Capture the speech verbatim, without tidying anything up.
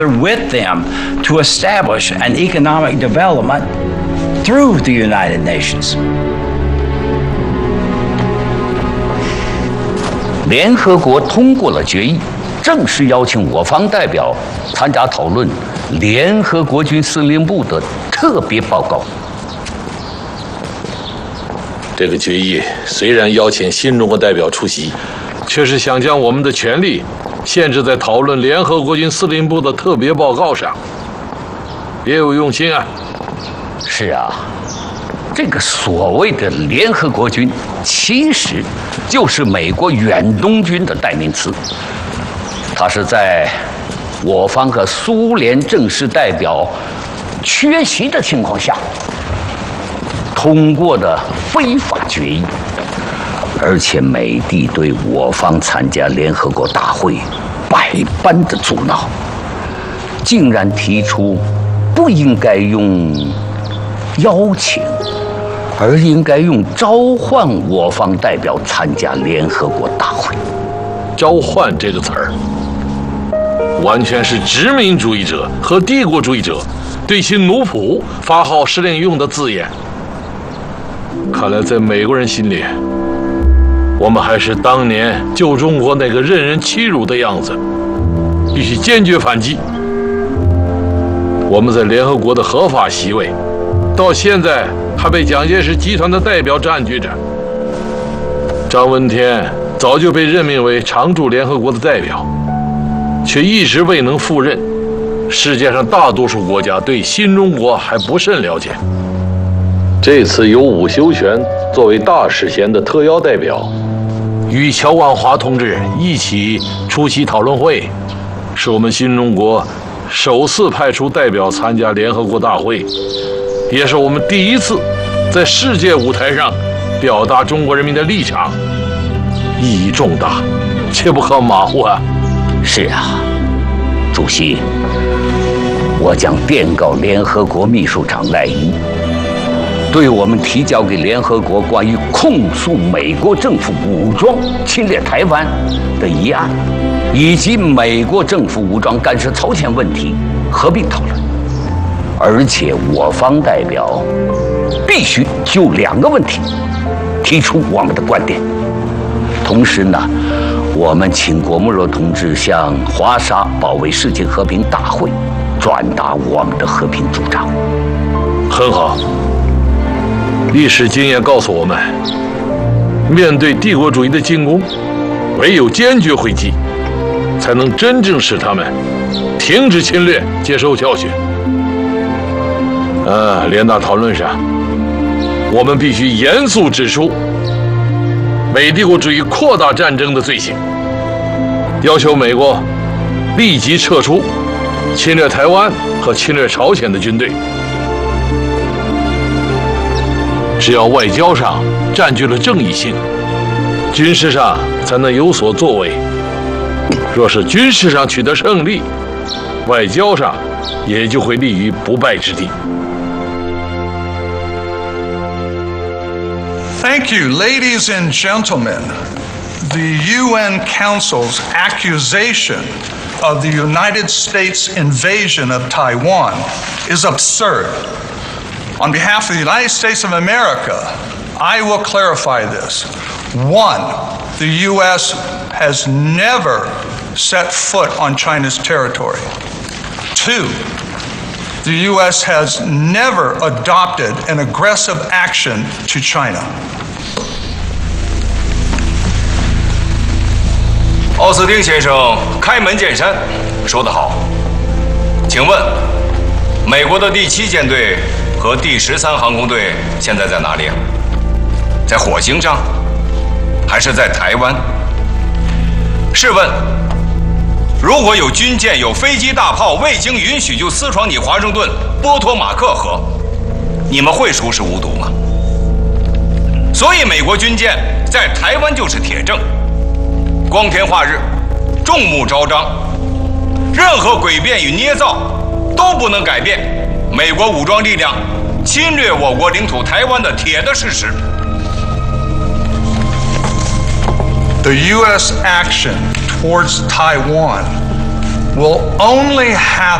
with them to establish an economic development through the United Nations. 联合国通过了决议，正式邀请我方代表参加讨论联合国军司令部的特别报告。 这个决议虽然邀请新中国代表出席，却是想将我们的权利限制在讨论联合国军司令部的特别报告上，别有用心啊！ 是啊，这个所谓的联合国军，其实就是美国远东军的代名词。它是在我方和苏联正式代表缺席的情况下通过的非法决议。而且美帝对我方参加联合国大会百般的阻挠，竟然提出不应该用邀请，而应该用召唤我方代表参加联合国大会。 召唤这个词儿，完全是殖民主义者和帝国主义者对新奴仆发号施令用的字眼。看来在美国人心里，我们还是当年旧中国那个任人欺辱的样子，必须坚决反击。我们在联合国的合法席位，到现在还被蒋介石集团的代表占据着。张闻天早就被任命为常驻联合国的代表，却一直未能赴任。世界上大多数国家对新中国还不甚了解。这次由伍修权作为大使衔的特邀代表，与乔万华同志一起出席讨论会，是我们新中国首次派出代表参加联合国大会，也是我们第一次在世界舞台上表达中国人民的立场，意义重大，切不可马虎啊！ 是啊，主席，我将电告联合国秘书长赖伊，对我们提交给联合国关于控诉美国政府武装侵略台湾的议案，以及美国政府武装干涉朝鲜问题合并讨论。而且我方代表必须就两个问题提出我们的观点。同时呢，我们请郭沫若同志向华沙保卫世界和平大会转达我们的和平主张。 很好。历史经验告诉我们，面对帝国主义的进攻，唯有坚决回击，才能真正使他们停止侵略，接受教训。啊，联大讨论上，我们必须严肃指出美帝国主义扩大战争的罪行，要求美国立即撤出侵略台湾和侵略朝鲜的军队。只要外交上占据了正义性，军事上才能有所作为。若是军事上取得胜利，外交上也就会立于不败之地。 Thank you, ladies and gentlemen. The U N Council's accusation of the United States invasion of Taiwan is absurd. On behalf of the United States of America, I will clarify this. One, the U S has never set foot on China's territory. Two, the U S has never adopted an aggressive action to China. 奥斯汀先生开门见山，说得好。请问，美国的第七舰队和第十三航空队现在在哪里？在火星上，还是在台湾？试问，如果有军舰、有飞机、大炮，未经允许就私闯你华盛顿波托马克河，你们会熟视无睹吗？所以，美国军舰在台湾就是铁证，光天化日，众目昭彰，任何诡辩与捏造都不能改变美国武装力量侵略我国领土台湾的铁的事实。 The U S action towards Taiwan will only happen